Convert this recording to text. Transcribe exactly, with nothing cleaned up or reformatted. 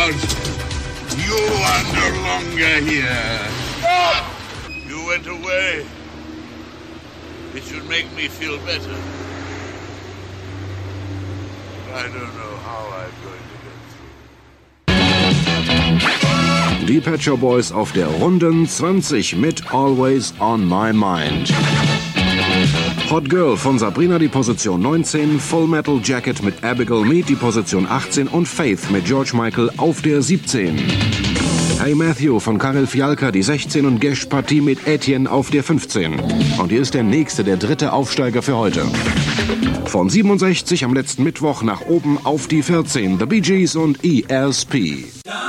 out. You are no longer here. You went away. It should make me feel better. I don't know how I'm going to get through. Die Pet Shop Boys auf der Runden zwanzig mit Always on My Mind. Hot Girl von Sabrina die Position neunzehn, Full Metal Jacket mit Abigail Mead die Position achtzehn und Faith mit George Michael auf der siebzehn. Hey Matthew von Karel Fialka die sechzehn und Gesh Partie mit Etienne auf der fünfzehn. Und hier ist der nächste, der dritte Aufsteiger für heute. Von siebenundsechzig am letzten Mittwoch nach oben auf die vierzehn, The Bee Gees und E S P.